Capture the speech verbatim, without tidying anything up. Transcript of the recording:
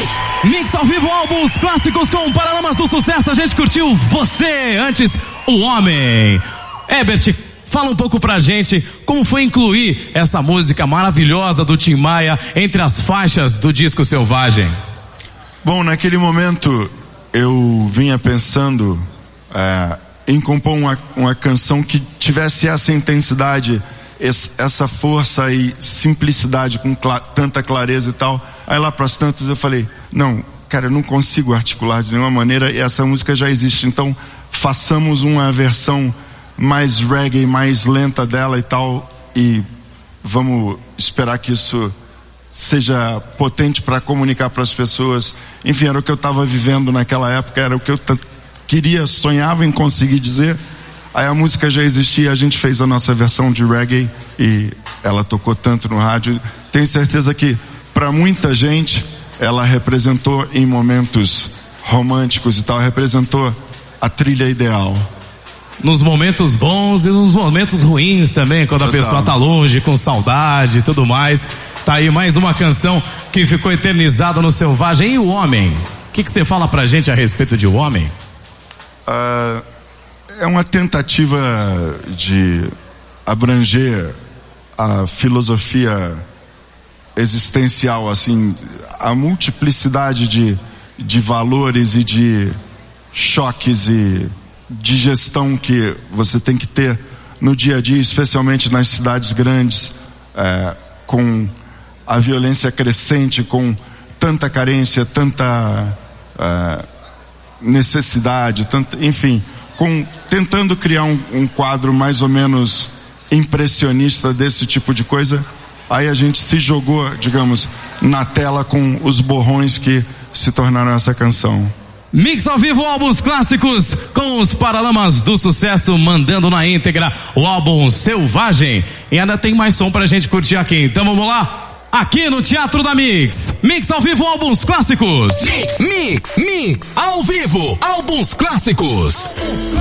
Mix. Mix ao vivo, álbuns clássicos com Paralamas do Sucesso. A gente curtiu Você, antes O Homem. Herbert, fala um pouco pra gente como foi incluir essa música maravilhosa do Tim Maia entre as faixas do disco Selvagem. Bom, naquele momento eu vinha pensando é, em compor uma, uma canção que tivesse essa intensidade, essa força e simplicidade com cl- tanta clareza e tal. Aí lá pras tantas eu falei, não, cara, eu não consigo articular de nenhuma maneira e essa música já existe, então façamos uma versão mais reggae, mais lenta dela e tal, e vamos esperar que isso seja potente para comunicar para as pessoas. Enfim, era o que eu estava vivendo naquela época, era o que eu t- queria, sonhava em conseguir dizer. Aí a música já existia, a gente fez a nossa versão de reggae e ela tocou tanto no rádio. Tenho certeza que para muita gente ela representou em momentos românticos e tal, representou a trilha ideal. Nos momentos bons e nos momentos ruins também, quando Total. A pessoa tá longe, com saudade e tudo mais. Tá aí mais uma canção que ficou eternizada no Selvagem. E O Homem? O que que você fala pra gente a respeito de O Homem? Uh, é uma tentativa de abranger a filosofia existencial, assim, a multiplicidade de, de valores e de choques e de gestão que você tem que ter no dia a dia, especialmente nas cidades grandes, é, com a violência crescente, com tanta carência, tanta é, necessidade, tanta, enfim, com, tentando criar um, um quadro mais ou menos impressionista desse tipo de coisa. Aí a gente se jogou, digamos, na tela com os borrões que se tornaram essa canção. Mix ao vivo, álbuns clássicos com os Paralamas do Sucesso, mandando na íntegra o álbum Selvagem. E ainda tem mais som pra gente curtir aqui, então vamos lá? Aqui no Teatro da Mix. Mix ao vivo, álbuns clássicos. Mix, mix, mix. Ao vivo, álbuns clássicos.